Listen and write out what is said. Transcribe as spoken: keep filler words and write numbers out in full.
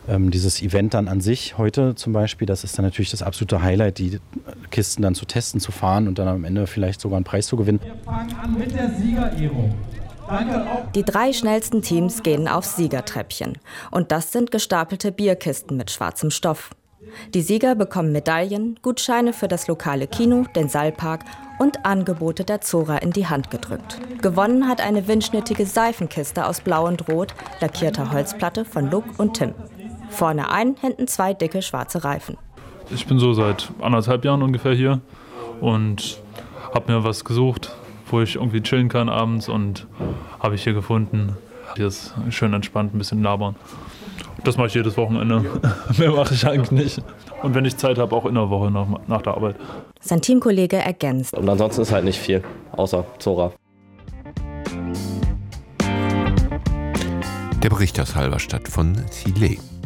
Ähm, dieses Event dann an sich heute zum Beispiel, das ist dann natürlich das absolute Highlight, die Kisten dann zu testen, zu fahren und dann am Ende vielleicht sogar einen Preis zu gewinnen. Wir fangen an mit der Siegerehrung. Die drei schnellsten Teams gehen aufs Siegertreppchen. Und das sind gestapelte Bierkisten mit schwarzem Stoff. Die Sieger bekommen Medaillen, Gutscheine für das lokale Kino, den Saalpark und Angebote der Zora in die Hand gedrückt. Gewonnen hat eine windschnittige Seifenkiste aus Blau und Rot, lackierter Holzplatte von Luc und Tim. Vorne ein, hinten zwei dicke schwarze Reifen. Ich bin so seit anderthalb Jahren ungefähr hier und habe mir was gesucht, wo ich irgendwie chillen kann abends, und habe ich hier gefunden. Hier ist schön entspannt, ein bisschen labern. Das mache ich jedes Wochenende. Mehr mache ich eigentlich nicht. Und wenn ich Zeit habe, auch in der Woche nach, nach der Arbeit. Sein Teamkollege ergänzt. Und ansonsten ist halt nicht viel, außer Zora. Der Bericht aus Halberstadt von Silé.